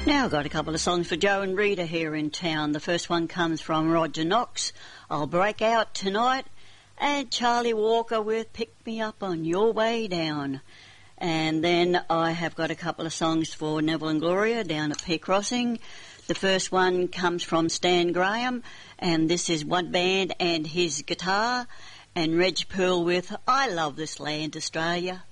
Now I've got a couple of songs for Joe and Rita here in town. The first one comes from Roger Knox, I'll Break Out Tonight, and Charlie Walker with Pick Me Up on Your Way Down. And then I have got a couple of songs for Neville and Gloria down at P Crossing. The first one comes from Stan Graham, and this is One Band and His Guitar, and Reg Pearl with I Love This Land, Australia.